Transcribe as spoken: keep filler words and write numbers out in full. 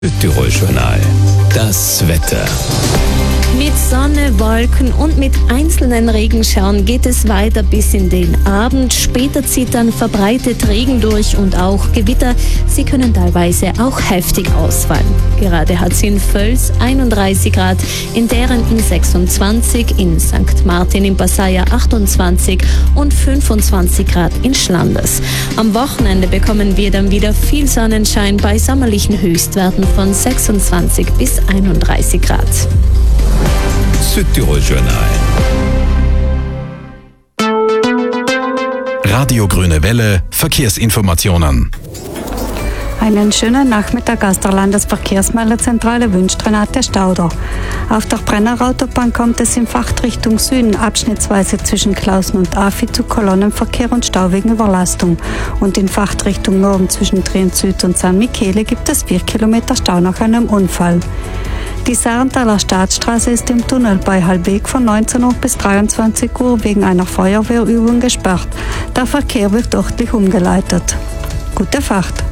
Südtirol-Journal. Das Wetter. Mit Sonne, Wolken und mit einzelnen Regenschauern geht es weiter bis in den Abend. Später zieht dann verbreitet Regen durch und auch Gewitter. Sie können teilweise auch heftig ausfallen. Gerade hat es in Völs einunddreißig Grad, in Dären sechsundzwanzig, in Sankt Martin im Passaia achtundzwanzig und fünfundzwanzig Grad in Schlanders. Am Wochenende bekommen wir dann wieder viel Sonnenschein bei sommerlichen Höchstwerten von sechsundzwanzig bis einunddreißig Grad. Südtirol-Journal. Radio Grüne Welle, Verkehrsinformationen. Einen schönen Nachmittag aus der Landesverkehrsmeldezentrale wünscht Renate Stauder. Auf der Brenner-Autobahn kommt es in Fachrichtung Süden abschnittsweise zwischen Klausen und Afi zu Kolonnenverkehr und Stau wegen Überlastung. Und in Fachrichtung Norden zwischen Trient Süd und San Michele gibt es vier Kilometer Stau nach einem Unfall. Die Sarenthaler Staatsstraße ist im Tunnel bei Halbweg von neunzehn Uhr bis dreiundzwanzig Uhr wegen einer Feuerwehrübung gesperrt. Der Verkehr wird örtlich umgeleitet. Gute Fahrt!